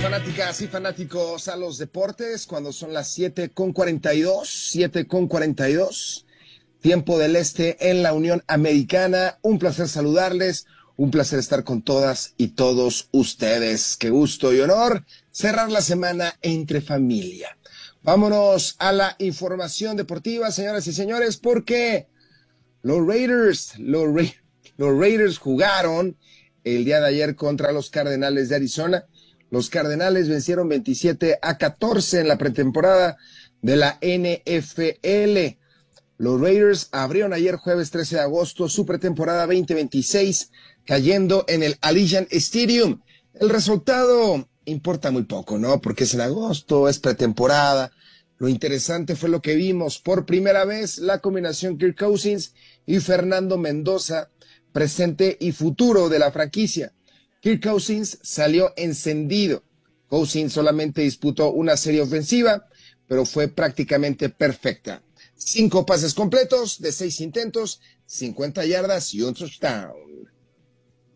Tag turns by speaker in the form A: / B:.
A: Fanáticas y fanáticos a los deportes, cuando son las 7:42, tiempo del este en la Unión Americana. Un placer saludarles, un placer estar con todas y todos ustedes. Qué gusto y honor cerrar la semana entre familia. Vámonos a la información deportiva, señoras y señores, porque los Raiders jugaron el día de ayer contra los Cardenales de Arizona. Los Cardenales vencieron 27-14 en la pretemporada de la NFL. Los Raiders abrieron ayer jueves 13 de agosto su pretemporada 2026, cayendo en el Allegiant Stadium. El resultado importa muy poco, ¿no? Porque es en agosto, es pretemporada. Lo interesante fue lo que vimos por primera vez, la combinación Kirk Cousins y Fernando Mendoza, presente y futuro de la franquicia. Kirk Cousins salió encendido. Cousins solamente disputó una serie ofensiva, pero fue prácticamente perfecta. 5 pases completos de 6 intentos, 50 yardas y un touchdown.